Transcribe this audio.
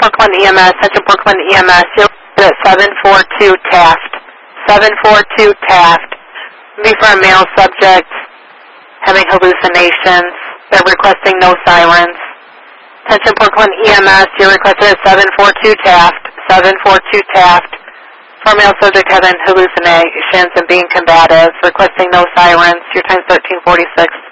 Brooklyn EMS, attention Brooklyn EMS, you're at 742 Taft. 742 Taft. Be for a male subject having hallucinations. They're requesting no sirens. Attention Brooklyn EMS, you're requested at 742 Taft. 742 Taft. For a male subject having hallucinations and being combative, requesting no sirens. Your time's 1346.